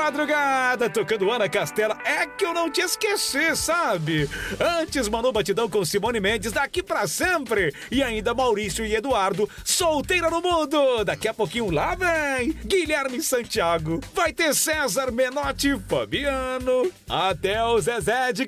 madrugada, tocando Ana Castela. É que eu não te esqueci, sabe? Antes, Manu Batidão com Simone Mendes, daqui pra sempre. E ainda Maurício e Eduardo, Solteira no Mundo. Daqui a pouquinho lá vem Guilherme Santiago. Vai ter César Menotti e Fabiano. Até o Zezé de